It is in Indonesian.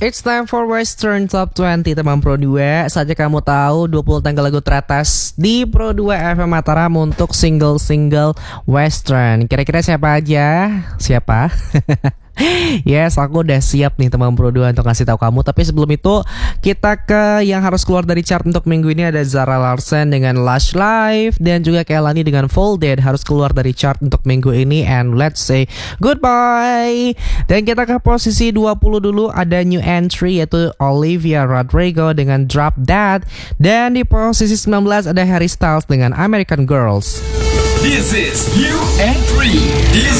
It's time for Western Top 20 teman Pro 2. Saja kamu tahu 20 tanggal lagu teratas di Pro 2 FM Mataram untuk single-single Western. Kira-kira siapa aja? Siapa? Yes, aku udah siap nih teman Pro 2 untuk kasih tahu kamu. Tapi sebelum itu kita ke yang harus keluar dari chart untuk minggu ini. Ada Zara Larsson dengan Lush Life dan juga Kehlani dengan Folded harus keluar dari chart untuk minggu ini. And let's say goodbye. Dan kita ke posisi 20 dulu. Ada new entry yaitu Olivia Rodrigo dengan Drop That. Dan di posisi 19 ada Harry Styles dengan American Girls. This is new entry. This